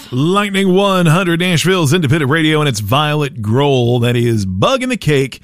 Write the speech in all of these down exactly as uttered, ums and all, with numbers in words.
Lightning one hundred, Nashville's independent radio, and it's Violet Grohl. That is Bug in the Cake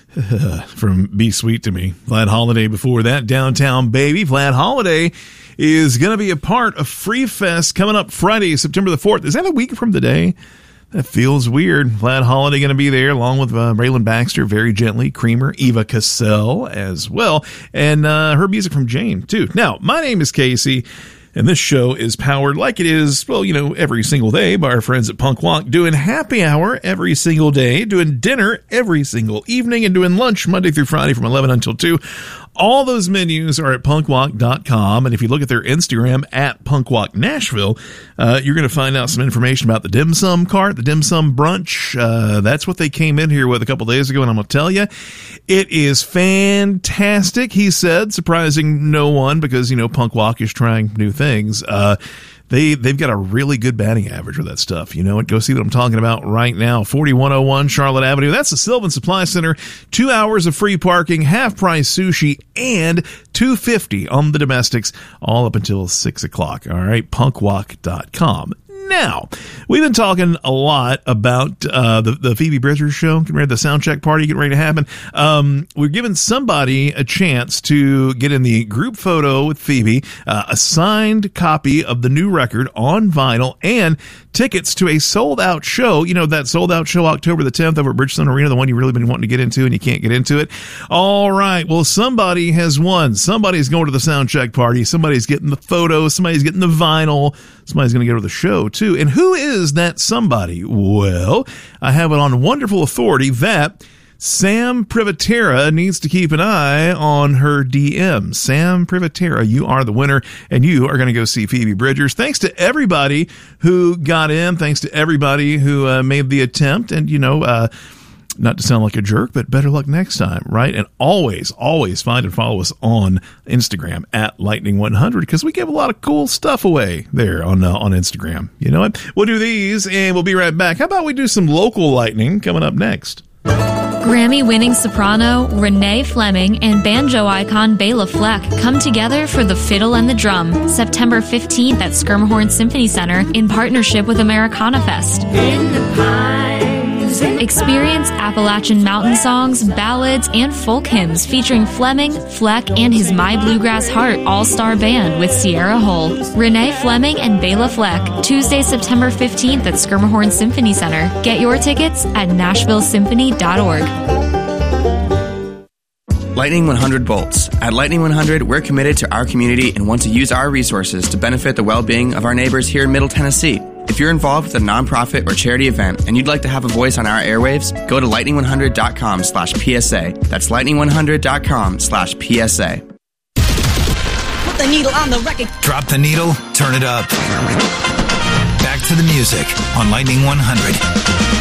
from Be Sweet to Me. Vlad Holiday before that, Downtown Baby. Vlad Holiday is going to be a part of Free Fest coming up Friday, September the fourth. Is that a week from today? That feels weird. Vlad Holiday going to be there along with uh, Raylan Baxter, Very Gently, Creamer, Eva Cassell as well, and uh, her music from Jane, too. Now, my name is Casey, and this show is powered like it is, well, you know, every single day by our friends at Punk Walk, doing happy hour every single day, doing dinner every single evening, and doing lunch Monday through Friday from eleven until two. All those menus are at punkwalk dot com, and if you look at their Instagram, at punkwalk nashville, uh, you're going to find out some information about the dim sum cart, the dim sum brunch. Uh, that's what they came in here with a couple days ago, and I'm going to tell you, it is fantastic, he said, surprising no one, because, you know, Punk Walk is trying new things. Uh, They, they've got a really good batting average with that stuff. You know what? Go see what I'm talking about right now. forty-one oh one Charlotte Avenue. That's the Sylvan Supply Center. Two hours of free parking, half-price sushi, and two hundred fifty dollars on the domestics, all up until six o'clock. All right, punkwalk dot com. Now, we've been talking a lot about uh, the, the Phoebe Bridgers show, getting ready, the sound check party getting ready to happen. Um, we're giving somebody a chance to get in the group photo with Phoebe, uh, a signed copy of the new record on vinyl, and tickets to a sold-out show. You know, that sold-out show October the tenth over at Bridgestone Arena, the one you've really been wanting to get into and you can't get into it. All right, well, somebody has won. Somebody's going to the sound check party. Somebody's getting the photo. Somebody's getting the vinyl. Somebody's going to go to the show, too. And who is that somebody? Well, I have it on wonderful authority that Sam Privatera needs to keep an eye on her D M. Sam Privatera, you are the winner, and you are going to go see Phoebe Bridgers. Thanks to everybody who got in. Thanks to everybody who uh, made the attempt. And, you know, uh, not to sound like a jerk, but better luck next time, right? And always, always find and follow us on Instagram at Lightning one hundred, because we give a lot of cool stuff away there on uh, on Instagram. You know what? We'll do these, and we'll be right back. How about we do some local lightning coming up next? Grammy-winning soprano Renee Fleming and banjo icon Bela Fleck come together for The Fiddle and the Drum, September fifteenth at Skirmhorn Symphony Center in partnership with Americana Fest. In the pines. Experience Appalachian mountain songs, ballads, and folk hymns featuring Fleming, Fleck, and his My Bluegrass Heart all-star band with Sierra Hull. Renee Fleming and Bela Fleck, Tuesday, September fifteenth at Skirmhorn Symphony Center. Get your tickets at nashville symphony dot org. Lightning one hundred volts. At Lightning one hundred, we're committed to our community and want to use our resources to benefit the well-being of our neighbors here in Middle Tennessee. If you're involved with a nonprofit or charity event and you'd like to have a voice on our airwaves, go to lightning one hundred dot com slash P S A. That's lightning one hundred dot com slash P S A. Put the needle on the record. Drop the needle, turn it up. Back to the music on Lightning one hundred.